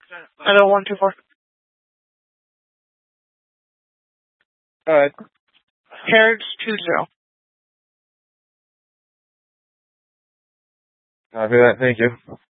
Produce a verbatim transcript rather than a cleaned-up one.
Hello, one two four. All right. Carriage two zero. Copy that. Thank you.